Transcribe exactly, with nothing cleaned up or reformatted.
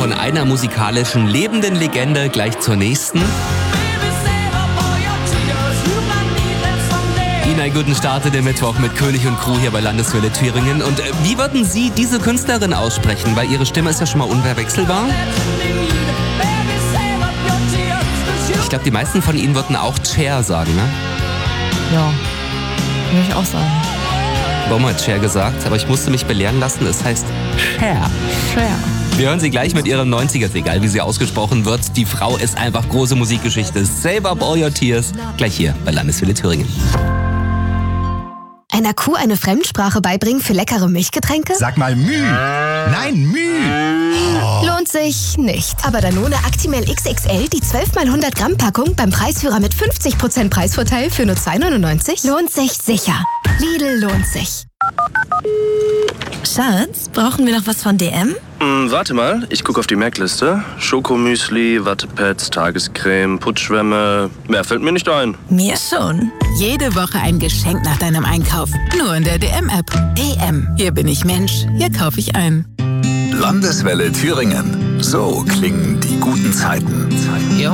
von einer musikalischen lebenden Legende gleich zur nächsten. Ihnen einen guten Start in den Mittwoch mit König und Crew hier bei Landeswelle Thüringen. Und äh, wie würden Sie diese Künstlerin aussprechen? Weil Ihre Stimme ist ja schon mal unverwechselbar. Ich glaube, die meisten von Ihnen würden auch Cher sagen, ne? Ja, würde ich auch sagen. Warum hat Cher gesagt? Aber ich musste mich belehren lassen, es heißt Cher. Cher. Wir hören sie gleich mit ihrem neunzigers, egal wie sie ausgesprochen wird. Die Frau ist einfach große Musikgeschichte. Save up all your tears. Gleich hier bei Landeswelle Thüringen. Einer Kuh eine Fremdsprache beibringen für leckere Milchgetränke? Sag mal Müh. Nein, Müh. Oh. Lohnt sich nicht. Aber Danone Actimel X X L, die zwölf mal hundert Gramm Packung beim Preisführer mit fünfzig Prozent Preisvorteil für nur zwei neunundneunzig, lohnt sich sicher. Lidl lohnt sich. Schatz, brauchen wir noch was von D M? Hm, warte mal, ich gucke auf die Merkliste. Schokomüsli, Wattepads, Tagescreme, Putzschwämme. Mehr fällt mir nicht ein. Mir schon. Jede Woche ein Geschenk nach deinem Einkauf. Nur in der D M-App. D M. Hier bin ich Mensch. Hier kaufe ich ein. Landeswelle Thüringen. So klingen die guten Zeiten.